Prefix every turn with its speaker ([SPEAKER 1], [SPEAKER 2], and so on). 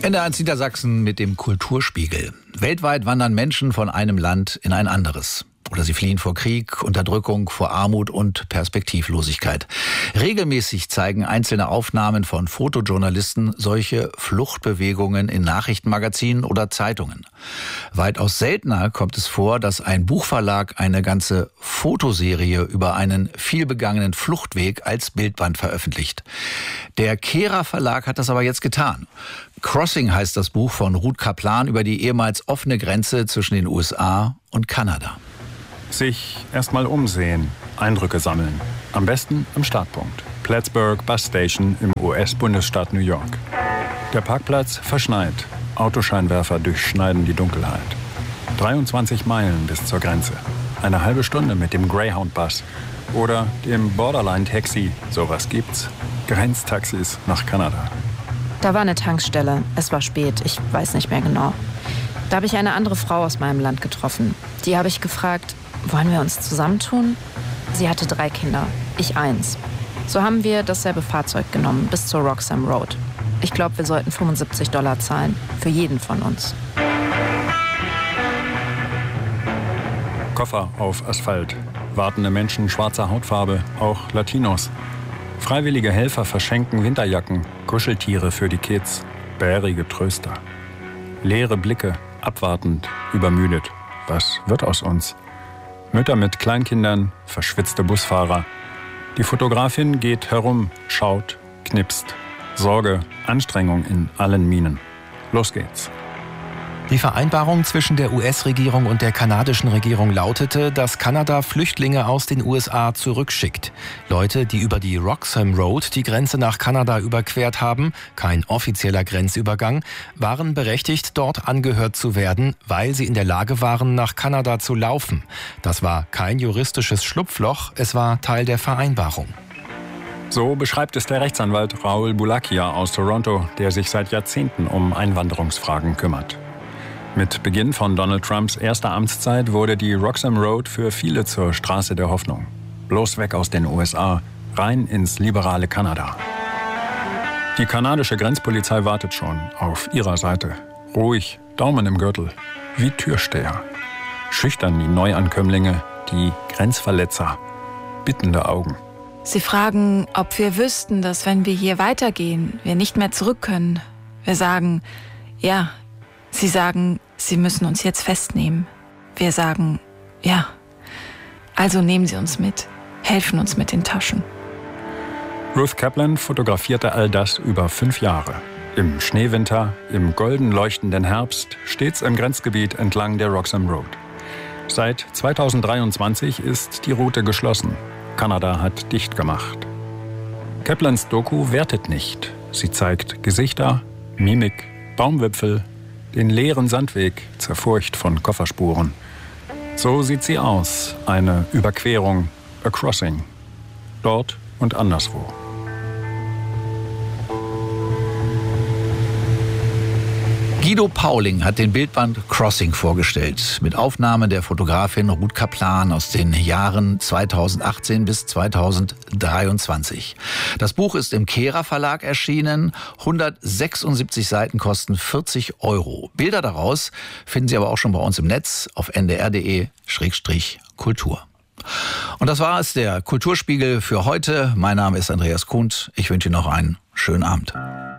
[SPEAKER 1] NDR1 Niedersachsen mit dem Kulturspiegel. Weltweit wandern Menschen von einem Land in ein anderes. Oder sie fliehen vor Krieg, Unterdrückung, vor Armut und Perspektivlosigkeit. Regelmäßig zeigen einzelne Aufnahmen von Fotojournalisten solche Fluchtbewegungen in Nachrichtenmagazinen oder Zeitungen. Weitaus seltener kommt es vor, dass ein Buchverlag eine ganze Fotoserie über einen vielbegangenen Fluchtweg als Bildband veröffentlicht. Der Kehrer Verlag hat das aber jetzt getan. Crossing heißt das Buch von Ruth Kaplan über die ehemals offene Grenze zwischen den USA und Kanada.
[SPEAKER 2] Sich erstmal umsehen, Eindrücke sammeln. Am besten am Startpunkt. Plattsburgh Bus Station im US-Bundesstaat New York. Der Parkplatz verschneit. Autoscheinwerfer durchschneiden die Dunkelheit. 23 Meilen bis zur Grenze. Eine halbe Stunde mit dem Greyhound-Bus oder dem Borderline-Taxi. Sowas gibt's. Grenztaxis nach Kanada.
[SPEAKER 3] Da war eine Tankstelle. Es war spät. Ich weiß nicht mehr genau. Da habe ich eine andere Frau aus meinem Land getroffen. Die habe ich gefragt, wollen wir uns zusammentun? Sie hatte 3 Kinder, ich 1. So haben wir dasselbe Fahrzeug genommen bis zur Roxham Road. Ich glaube, wir sollten $75 zahlen. Für jeden von uns.
[SPEAKER 2] Koffer auf Asphalt. Wartende Menschen schwarzer Hautfarbe, auch Latinos. Freiwillige Helfer verschenken Winterjacken, Kuscheltiere für die Kids, bärige Tröster. Leere Blicke, abwartend, übermüdet. Was wird aus uns? Mütter mit Kleinkindern, verschwitzte Busfahrer. Die Fotografin geht herum, schaut, knipst. Sorge, Anstrengung in allen Minen. Los geht's.
[SPEAKER 4] Die Vereinbarung zwischen der US-Regierung und der kanadischen Regierung lautete, dass Kanada Flüchtlinge aus den USA zurückschickt. Leute, die über die Roxham Road die Grenze nach Kanada überquert haben, kein offizieller Grenzübergang, waren berechtigt, dort angehört zu werden, weil sie in der Lage waren, nach Kanada zu laufen. Das war kein juristisches Schlupfloch, es war Teil der Vereinbarung.
[SPEAKER 2] So beschreibt es der Rechtsanwalt Raul Bulakia aus Toronto, der sich seit Jahrzehnten um Einwanderungsfragen kümmert. Mit Beginn von Donald Trumps erster Amtszeit wurde die Roxham Road für viele zur Straße der Hoffnung. Bloß weg aus den USA, rein ins liberale Kanada. Die kanadische Grenzpolizei wartet schon auf ihrer Seite. Ruhig, Daumen im Gürtel, wie Türsteher. Schüchtern die Neuankömmlinge, die Grenzverletzer, bittende Augen.
[SPEAKER 5] Sie fragen, ob wir wüssten, dass wenn wir hier weitergehen, wir nicht mehr zurück können. Wir sagen, ja. Sie sagen, Sie müssen uns jetzt festnehmen. Wir sagen, ja. Also nehmen Sie uns mit, helfen uns mit den Taschen.
[SPEAKER 2] Ruth Kaplan fotografierte all das über 5 Jahre. Im Schneewinter, im golden leuchtenden Herbst, stets im Grenzgebiet entlang der Roxham Road. Seit 2023 ist die Route geschlossen. Kanada hat dicht gemacht. Kaplans Doku wertet nicht. Sie zeigt Gesichter, Mimik, Baumwipfel, den leeren Sandweg, zerfurcht von Kofferspuren. So sieht sie aus, eine Überquerung, a crossing. Dort und anderswo.
[SPEAKER 1] Guido Pauling hat den Bildband Crossing vorgestellt, mit Aufnahmen der Fotografin Ruth Kaplan aus den Jahren 2018 bis 2023. Das Buch ist im Kehrer Verlag erschienen, 176 Seiten kosten 40 €. Bilder daraus finden Sie aber auch schon bei uns im Netz auf ndr.de/kultur. Und das war es, der Kulturspiegel für heute. Mein Name ist Andreas Kuhn. Ich wünsche Ihnen noch einen schönen Abend.